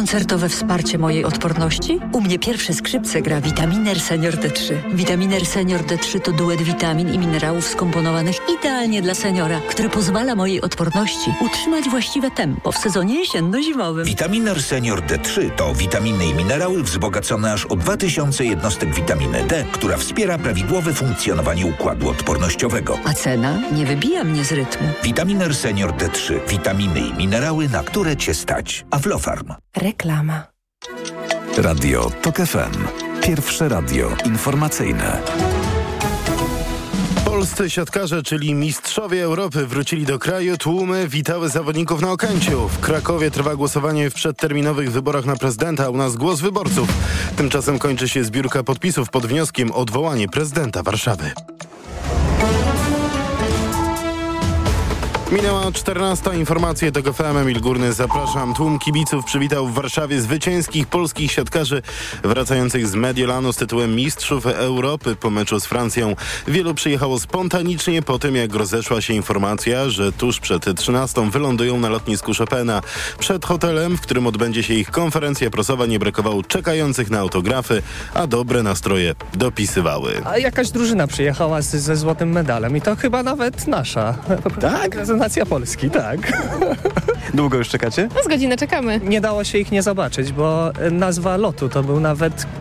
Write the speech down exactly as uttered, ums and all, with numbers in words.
koncertowe wsparcie mojej odporności? U mnie pierwsze skrzypce gra Vitaminer Senior D trzy. Vitaminer Senior D trzy to duet witamin i minerałów skomponowanych idealnie dla seniora, który pozwala mojej odporności utrzymać właściwe tempo w sezonie jesienno-zimowym. Vitaminer Senior D trzy to witaminy i minerały wzbogacone aż o dwa tysiące jednostek witaminy D, która wspiera prawidłowe funkcjonowanie układu odpornościowego. A cena nie wybija mnie z rytmu. Vitaminer Senior D trzy. Witaminy i minerały, na które Cię stać. Aflofarm. Reklama. Radio TOK F M. Pierwsze radio informacyjne. Polscy siatkarze, czyli mistrzowie Europy, wrócili do kraju. Tłumy witały zawodników na Okęciu. W Krakowie trwa głosowanie w przedterminowych wyborach na prezydenta. U nas głos wyborców. Tymczasem kończy się zbiórka podpisów pod wnioskiem o odwołanie prezydenta Warszawy. Minęła czternasta. Informacje TOK F M. Emil Górny, zapraszam. Tłum kibiców przywitał w Warszawie zwycięskich polskich siatkarzy wracających z Mediolanu z tytułem Mistrzów Europy po meczu z Francją. Wielu przyjechało spontanicznie po tym, jak rozeszła się informacja, że tuż przed trzynastą wylądują na lotnisku Chopina. Przed hotelem, w którym odbędzie się ich konferencja prasowa, nie brakowało czekających na autografy, a dobre nastroje dopisywały. A jakaś drużyna przyjechała z, ze złotym medalem i to chyba nawet nasza. Tak? Nacja Polski, tak. Długo już czekacie? No z godzinę czekamy. Nie dało się ich nie zobaczyć, bo nazwa lotu to był nawet